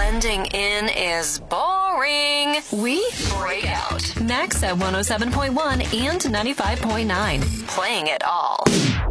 Blending in is boring. We break out. Max at 107.1 and 95.9. Playing it all.